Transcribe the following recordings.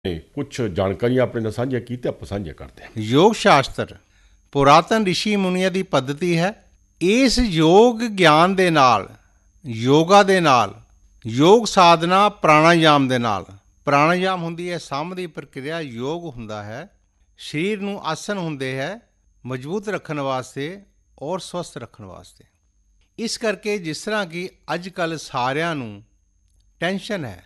ਨੇ ਕੁਝ ਜਾਣਕਾਰੀਆਂ ਆਪਣੇ ਨਾਲ ਸਾਂਝੀਆਂ ਕੀਤੀ, ਆਪਾਂ ਸਾਂਝੀਆਂ ਕਰਦੇ ਹਾਂ। ਯੋਗ ਸ਼ਾਸਤਰ ਪੁਰਾਤਨ ਰਿਸ਼ੀ ਮੁਨੀਆਂ ਦੀ ਪੱਧਤੀ ਹੈ। ਇਸ ਯੋਗ ਗਿਆਨ ਦੇ ਨਾਲ, ਯੋਗਾ ਦੇ ਨਾਲ, ਯੋਗ ਸਾਧਨਾ ਪ੍ਰਾਣਾਯਾਮ ਦੇ ਨਾਲ, ਪ੍ਰਾਣਾਯਾਮ ਹੁੰਦੀ ਹੈ ਸਾਹ ਦੀ ਪ੍ਰਕਿਰਿਆ, ਯੋਗ ਹੁੰਦਾ ਹੈ ਸਰੀਰ ਨੂੰ ਆਸਨ ਹੁੰਦੇ ਹੈ ਮਜ਼ਬੂਤ ਰੱਖਣ ਵਾਸਤੇ ਔਰ ਸਵਸਥ ਰੱਖਣ ਵਾਸਤੇ। ਇਸ ਕਰਕੇ ਜਿਸ ਤਰ੍ਹਾਂ ਕਿ ਅੱਜ ਕੱਲ੍ਹ ਸਾਰਿਆਂ ਨੂੰ ਟੈਨਸ਼ਨ ਹੈ,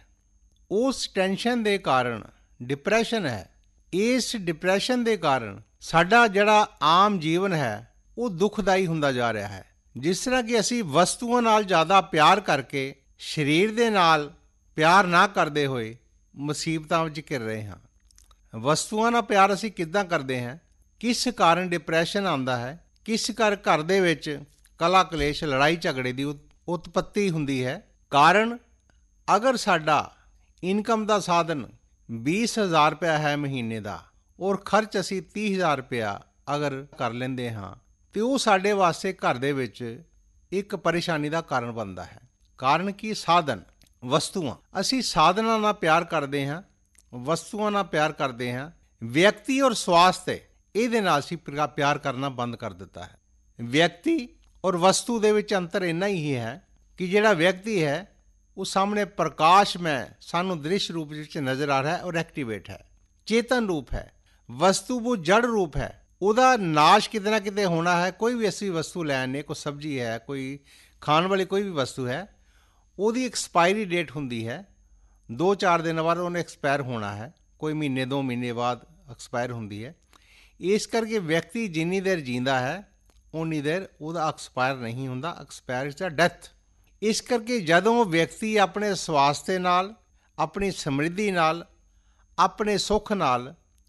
ਉਸ ਟੈਨਸ਼ਨ ਦੇ ਕਾਰਨ ਡਿਪਰੈਸ਼ਨ ਹੈ। ਇਸ ਡਿਪਰੈਸ਼ਨ ਦੇ ਕਾਰਨ ਸਾਡਾ ਜਿਹੜਾ ਆਮ ਜੀਵਨ ਹੈ ਉਹ ਦੁਖਦਾਈ ਹੁੰਦਾ ਜਾ ਰਿਹਾ ਹੈ। ਜਿਸ ਤਰ੍ਹਾਂ ਕਿ ਅਸੀਂ ਵਸਤੂਆਂ ਨਾਲ ਜ਼ਿਆਦਾ ਪਿਆਰ ਕਰਕੇ ਸਰੀਰ ਦੇ ਨਾਲ ਪਿਆਰ ਨਾ ਕਰਦੇ ਹੋਏ ਮੁਸੀਬਤਾਂ ਵਿੱਚ ਘਿਰ ਰਹੇ ਹਾਂ। ਵਸਤੂਆਂ ਨਾਲ ਪਿਆਰ ਅਸੀਂ ਕਿੱਦਾਂ ਕਰਦੇ ਹਾਂ? ਕਿਸ ਕਾਰਨ ਡਿਪਰੈਸ਼ਨ ਆਉਂਦਾ ਹੈ? ਕਿਸ ਘਰ ਦੇ ਵਿੱਚ ਕਲਾ ਕਲੇਸ਼, ਲੜਾਈ ਝਗੜੇ ਦੀ ਉਤਪੱਤੀ ਹੁੰਦੀ ਹੈ? ਕਾਰਨ, ਅਗਰ ਸਾਡਾ ਇਨਕਮ ਦਾ ਸਾਧਨ 20,000 ਰੁਪਇਆ ਹੈ ਮਹੀਨੇ ਦਾ ਔਰ ਖਰਚ ਅਸੀਂ 30,000 ਰੁਪਇਆ ਅਗਰ ਕਰ ਲੈਂਦੇ ਹਾਂ ਤੇ ਉਹ ਸਾਡੇ ਵਾਸਤੇ ਘਰ ਦੇ ਵਿੱਚ ਇੱਕ ਪਰੇਸ਼ਾਨੀ ਦਾ ਕਾਰਨ ਬਣਦਾ ਹੈ। ਕਾਰਨ ਕੀ? ਸਾਧਨ, ਵਸਤੂਆਂ। ਅਸੀਂ ਸਾਧਨਾਂ ਨਾਲ ਪਿਆਰ ਕਰਦੇ ਹਾਂ, ਵਸਤੂਆਂ ਨਾਲ ਪਿਆਰ ਕਰਦੇ ਹਾਂ। ਵਿਅਕਤੀ ਔਰ ਸਵਾਸਥ, ਇਹਦੇ ਨਾਲ ਅਸੀਂ ਪਿਆਰ ਕਰਨਾ ਬੰਦ ਕਰ ਦਿੱਤਾ ਹੈ। ਵਿਅਕਤੀ ਔਰ ਵਸਤੂ ਦੇ ਵਿੱਚ ਅੰਤਰ ਇੰਨਾ ਹੀ ਹੈ ਕਿ ਜਿਹੜਾ ਵਿਅਕਤੀ ਹੈ ਉਹ ਸਾਹਮਣੇ ਪ੍ਰਕਾਸ਼ਮੈ ਸਾਨੂੰ ਦ੍ਰਿਸ਼ ਰੂਪ ਵਿੱਚ ਨਜ਼ਰ ਆ ਰਿਹਾ ਹੈ ਔਰ ਐਕਟੀਵੇਟ ਹੈ, ਚੇਤਨ ਰੂਪ ਹੈ। ਵਸਤੂ ਉਹ ਜੜ ਰੂਪ ਹੈ, ਉਹਦਾ ਨਾਸ਼ ਕਿਤੇ ਨਾ ਕਿਤੇ ਹੋਣਾ ਹੈ। ਕੋਈ ਵੀ ਅਸੀਂ ਵਸਤੂ ਲੈਣੇ, ਕੋਈ ਸਬਜ਼ੀ ਹੈ, ਕੋਈ ਖਾਣ ਵਾਲੀ ਕੋਈ ਵੀ ਵਸਤੂ ਹੈ, ਉਹਦੀ ਐਕਸਪਾਇਰੀ ਡੇਟ ਹੁੰਦੀ ਹੈ। 2-4 ਦਿਨ ਬਾਅਦ ਉਹਨੇ ਐਕਸਪਾਇਰ ਹੋਣਾ ਹੈ, ਕੋਈ ਮਹੀਨੇ 2 ਮਹੀਨੇ ਬਾਅਦ ਐਕਸਪਾਇਰ ਹੁੰਦੀ ਹੈ। ਇਸ ਕਰਕੇ ਵਿਅਕਤੀ ਜਿੰਨੀ ਦੇਰ ਜੀਂਦਾ ਹੈ ਉਨੀ ਦੇਰ ਉਹਦਾ ਐਕਸਪਾਇਰ ਨਹੀਂ ਹੁੰਦਾ। Expire is the death. ਇਸ ਕਰਕੇ ਜਦੋਂ ਵਿਅਕਤੀ ਆਪਣੇ ਸਵਾਸਥ ਨਾਲ, ਆਪਣੀ ਸਮਰਿੱਧੀ ਨਾਲ, ਆਪਣੇ ਸੁੱਖ ਨਾਲ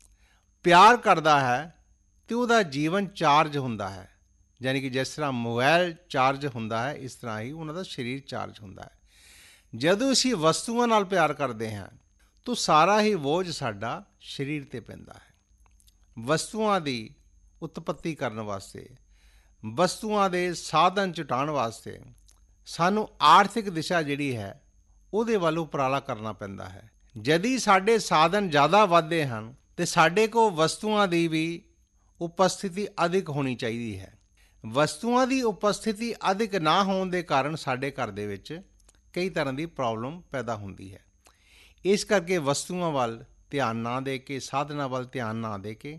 ਪਿਆਰ ਕਰਦਾ ਹੈ ਤੇ ਉਹਦਾ ਜੀਵਨ ਚਾਰਜ ਹੁੰਦਾ ਹੈ। ਯਾਨੀ ਕਿ ਜਿਸ ਤਰ੍ਹਾਂ ਮੋਬਾਈਲ ਚਾਰਜ ਹੁੰਦਾ ਹੈ, ਇਸ ਤਰ੍ਹਾਂ ਹੀ ਉਹਨਾਂ ਦਾ ਸਰੀਰ ਚਾਰਜ ਹੁੰਦਾ ਹੈ। ਜਦੋਂ ਅਸੀਂ ਵਸਤੂਆਂ ਨਾਲ ਪਿਆਰ ਕਰਦੇ ਹਾਂ ਤਾਂ ਸਾਰਾ ਹੀ ਬੋਝ ਸਾਡਾ ਸਰੀਰ 'ਤੇ ਪੈਂਦਾ ਹੈ। ਵਸਤੂਆਂ ਦੀ ਉਤਪੱਤੀ ਕਰਨ ਵਾਸਤੇ, ਵਸਤੂਆਂ ਦੇ ਸਾਧਨ ਜੁਟਾਉਣ ਵਾਸਤੇ ਸਾਨੂੰ ਆਰਥਿਕ ਦਿਸ਼ਾ ਜਿਹੜੀ ਹੈ ਉਹਦੇ ਵੱਲ ਉਪਰਾਲਾ ਕਰਨਾ ਪੈਂਦਾ ਹੈ। ਜਦ ਸਾਡੇ ਸਾਧਨ ਜ਼ਿਆਦਾ ਵੱਧਦੇ ਹਨ ਤੇ ਸਾਡੇ ਕੋਲ ਵਸਤੂਆਂ ਦੀ ਵੀ ਉਪਸਥਿਤੀ ਅਧਿਕ ਹੋਣੀ ਚਾਹੀਦੀ ਹੈ। ਵਸਤੂਆਂ ਦੀ ਉਪਸਥਿਤੀ ਅਧਿਕ ਨਾ ਹੋਣ ਦੇ ਕਾਰਨ ਸਾਡੇ ਘਰ ਦੇ ਵਿੱਚ ਕਈ ਤਰ੍ਹਾਂ ਦੀ ਪ੍ਰੋਬਲਮ ਪੈਦਾ ਹੁੰਦੀ ਹੈ। ਇਸ ਕਰਕੇ ਵਸਤੂਆਂ ਵੱਲ ਧਿਆਨ ਨਾ ਦੇ ਕੇ, ਸਾਧਨਾਂ ਵੱਲ ਧਿਆਨ ਨਾ ਦੇ ਕੇ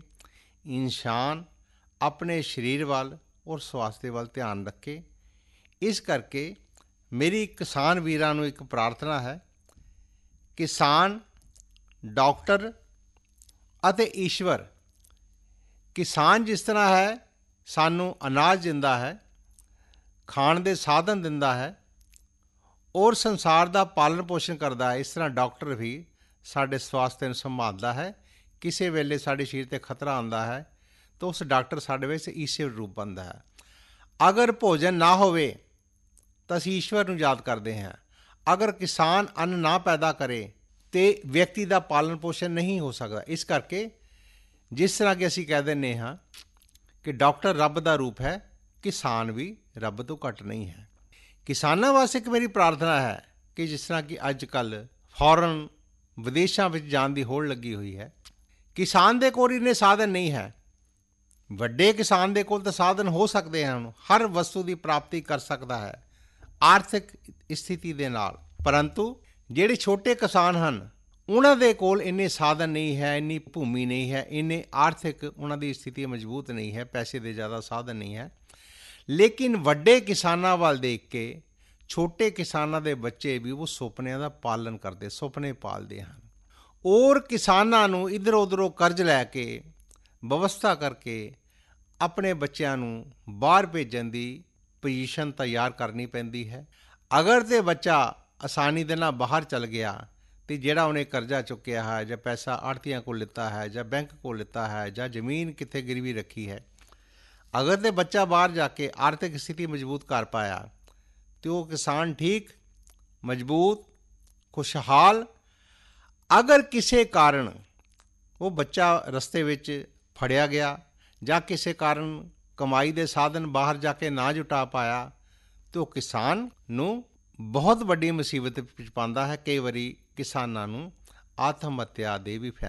ਇਨਸਾਨ ਆਪਣੇ ਸਰੀਰ ਵੱਲ ਔਰ ਸਵਾਸਥ ਵੱਲ ਧਿਆਨ ਰੱਖੇ। ਇਸ ਕਰਕੇ ਮੇਰੀ ਕਿਸਾਨ ਵੀਰਾਂ ਨੂੰ ਇੱਕ ਪ੍ਰਾਰਥਨਾ ਹੈ। ਕਿਸਾਨ, ਡਾਕਟਰ ਅਤੇ ਈਸ਼ਵਰ। ਕਿਸਾਨ ਜਿਸ ਤਰ੍ਹਾਂ ਹੈ ਸਾਨੂੰ ਅਨਾਜ ਦਿੰਦਾ ਹੈ, ਖਾਣ ਦੇ ਸਾਧਨ ਦਿੰਦਾ ਹੈ ਔਰ ਸੰਸਾਰ ਦਾ ਪਾਲਣ ਪੋਸ਼ਣ ਕਰਦਾ ਹੈ, ਇਸ ਤਰ੍ਹਾਂ ਡਾਕਟਰ ਵੀ ਸਾਡੇ ਸਵਾਸਥ ਨੂੰ ਸੰਭਾਲਦਾ ਹੈ। ਕਿਸੇ ਵੇਲੇ ਸਾਡੇ ਸਰੀਰ 'ਤੇ ਖਤਰਾ ਆਉਂਦਾ ਹੈ ਤਾਂ ਉਸ ਡਾਕਟਰ ਸਾਡੇ ਵਿੱਚ ਈਸ਼ਵਰ ਰੂਪ ਬਣਦਾ ਹੈ। ਅਗਰ ਭੋਜਨ ਨਾ ਹੋਵੇ ਤਾਂ ਅਸੀਂ ਈਸ਼ਵਰ ਨੂੰ ਯਾਦ ਕਰਦੇ ਹਾਂ। ਅਗਰ ਕਿਸਾਨ ਅੰਨ ਨਾ ਪੈਦਾ ਕਰੇ ਤੇ ਵਿਅਕਤੀ ਦਾ ਪਾਲਣ ਪੋਸ਼ਣ ਨਹੀਂ ਹੋ ਸਕਦਾ। ਇਸ ਕਰਕੇ ਜਿਸ ਤਰ੍ਹਾਂ ਕਿ ਅਸੀਂ ਕਹਿ ਦਿੰਦੇ ਹਾਂ ਕਿ ਡਾਕਟਰ ਰੱਬ ਦਾ ਰੂਪ ਹੈ, ਕਿਸਾਨ ਵੀ ਰੱਬ ਤੋਂ ਘੱਟ ਨਹੀਂ ਹੈ। ਕਿਸਾਨਾਂ ਵਾਸਤੇ ਇੱਕ ਮੇਰੀ ਪ੍ਰਾਰਥਨਾ ਹੈ ਕਿ ਜਿਸ ਤਰ੍ਹਾਂ ਕਿ ਅੱਜ ਕੱਲ੍ਹ ਫੌਰਨ ਵਿਦੇਸ਼ਾਂ ਵਿੱਚ ਜਾਣ ਦੀ ਹੋੜ ਲੱਗੀ ਹੋਈ ਹੈ, ਕਿਸਾਨ ਦੇ ਕੋਲ ਇੰਨੇ ਸਾਧਨ ਨਹੀਂ ਹੈ। ਵੱਡੇ ਕਿਸਾਨ ਦੇ ਕੋਲ ਤਾਂ ਸਾਧਨ ਹੋ ਸਕਦੇ ਹਨ, ਹਰ ਵਸਤੂ ਦੀ ਪ੍ਰਾਪਤੀ ਕਰ ਸਕਦਾ ਹੈ ਆਰਥਿਕ ਸਥਿਤੀ ਦੇ ਨਾਲ, ਪਰੰਤੂ ਜਿਹੜੇ ਛੋਟੇ ਕਿਸਾਨ ਹਨ ਉਹਨਾਂ ਦੇ ਕੋਲ ਇੰਨੇ ਸਾਧਨ ਨਹੀਂ ਹੈ, ਇੰਨੀ ਭੂਮੀ ਨਹੀਂ ਹੈ, ਇੰਨੇ ਆਰਥਿਕ ਉਹਨਾਂ ਦੀ ਸਥਿਤੀ ਮਜ਼ਬੂਤ ਨਹੀਂ ਹੈ, ਪੈਸੇ ਦੇ ਜ਼ਿਆਦਾ ਸਾਧਨ ਨਹੀਂ ਹੈ। ਲੇਕਿਨ ਵੱਡੇ ਕਿਸਾਨਾਂ ਵੱਲ ਦੇਖ ਕੇ ਛੋਟੇ ਕਿਸਾਨਾਂ ਦੇ ਬੱਚੇ ਵੀ ਉਹ ਸੁਪਨਿਆਂ ਦਾ ਪਾਲਣ ਕਰਦੇ, ਸੁਪਨੇ ਪਾਲਦੇ ਹਨ ਔਰ ਕਿਸਾਨਾਂ ਨੂੰ ਇੱਧਰ ਉੱਧਰੋਂ ਕਰਜ਼ ਲੈ ਕੇ ਵਿਵਸਥਾ ਕਰਕੇ ਆਪਣੇ ਬੱਚਿਆਂ ਨੂੰ ਬਾਹਰ ਭੇਜਣ ਦੀ ਪੋਜੀਸ਼ਨ ਤਿਆਰ ਕਰਨੀ ਪੈਂਦੀ ਹੈ। ਅਗਰ ਤੇ ਬੱਚਾ ਆਸਾਨੀ ਦੇ ਨਾਲ ਬਾਹਰ ਚਲ ਗਿਆ ਤੇ ਜਿਹੜਾ ਉਹਨੇ ਕਰਜ਼ਾ ਚੁੱਕਿਆ ਹੈ ਜਾਂ ਪੈਸਾ ਆੜ੍ਹਤੀਆਂ ਕੋਲ ਲਿੱਤਾ ਹੈ ਜਾਂ ਬੈਂਕ ਕੋਲ ਲਿੱਤਾ ਹੈ ਜਾਂ ਜ਼ਮੀਨ ਕਿੱਥੇ ਗਿਰਵੀ ਰੱਖੀ ਹੈ, ਅਗਰ ਤੇ ਬੱਚਾ ਬਾਹਰ ਜਾ ਕੇ ਆਰਥਿਕ ਸਥਿਤੀ ਮਜ਼ਬੂਤ ਕਰ ਪਾਇਆ ਤੇ ਉਹ ਕਿਸਾਨ ਠੀਕ, ਮਜ਼ਬੂਤ, ਖੁਸ਼ਹਾਲ। ਅਗਰ ਕਿਸੇ ਕਾਰਨ ਉਹ ਬੱਚਾ ਰਸਤੇ ਵਿੱਚ ਫੜਿਆ ਗਿਆ ਜਾਂ ਕਿਸੇ ਕਾਰਨ ਕਮਾਈ ਦੇ ਸਾਧਨ ਬਾਹਰ ਜਾ ਕੇ ਨਾ ਜੁਟਾ ਪਾਇਆ ਤਾਂ ਉਹ ਕਿਸਾਨ ਨੂੰ ਬਹੁਤ ਵੱਡੀ ਮੁਸੀਬਤ ਵਿੱਚ ਪਾਉਂਦਾ ਹੈ। ਕਈ ਵਾਰੀ ਕਿਸਾਨਾਂ ਨੂੰ ਆਤਮ ਹੱਤਿਆ ਦੇ ਵੀ ਫਾਇਦੇ